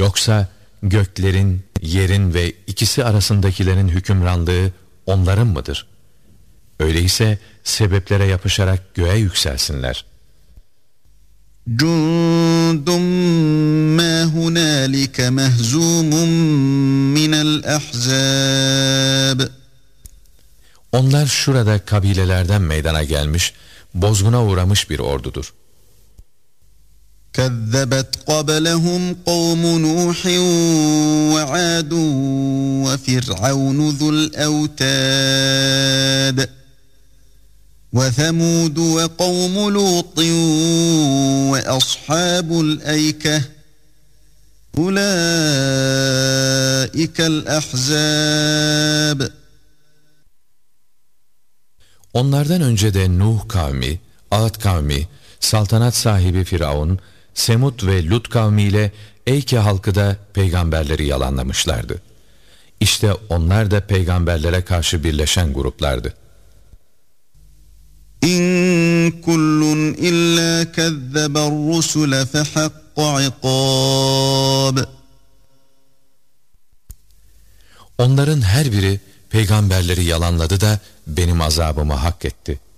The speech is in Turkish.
Yoksa göklerin, yerin ve ikisi arasındakilerin hükümranlığı onların mıdır? Öyleyse sebeplere yapışarak göğe yükselsinler. Cundun ma hunalike mehzumun minel ahzab. Onlar şurada kabilelerden meydana gelmiş, bozguna uğramış bir ordudur. كذبت قبلهم قوم نوح وعاد وفرعون ذو الأوتاد وثمود وقوم لوط وأصحاب الأيكة أولئك الأحزاب. Onlardan önce de Nuh kavmi, Ad kavmi, saltanat sahibi Firavun, Semud ve Lut kavmiyle Eyke halkı da peygamberleri yalanlamışlardı. İşte onlar da peygamberlere karşı birleşen gruplardı. İn kullun illa kezzeber rusule fehakka ikab. Onların her biri peygamberleri yalanladı da benim azabımı hak etti.